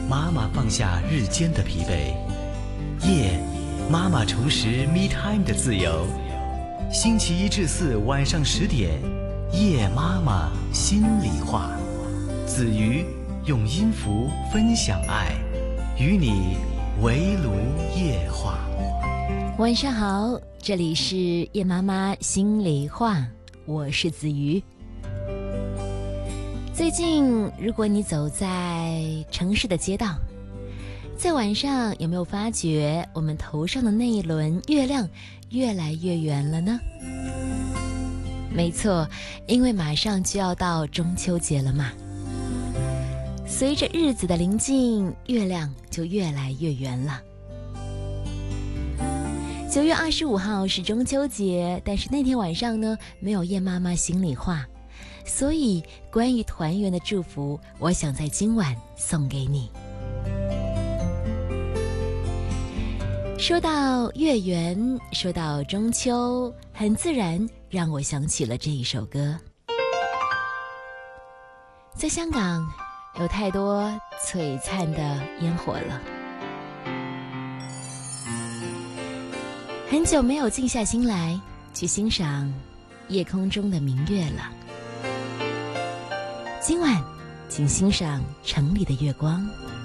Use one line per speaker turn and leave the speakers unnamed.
妈妈放下日间的疲惫，夜，妈妈重拾 me time 的自由。星期一至四晚上10点，夜妈妈心里话。子瑜用音符分享爱，与你围炉夜话。
晚上好，这里是夜妈妈心里话，我是子瑜。最近如果你走在城市的街道，在晚上有没有发觉我们头上的那一轮月亮越来越圆了呢？没错，因为马上就要到中秋节了嘛。随着日子的临近，月亮就越来越圆了。9月25号是中秋节，但是那天晚上呢，没有夜妈妈心里话，所以关于团圆的祝福，我想在今晚送给你。说到月圆，说到中秋，很自然让我想起了这一首歌。在香港有太多璀璨的烟火了，很久没有静下心来去欣赏夜空中的明月了。今晚请欣赏城里的月光。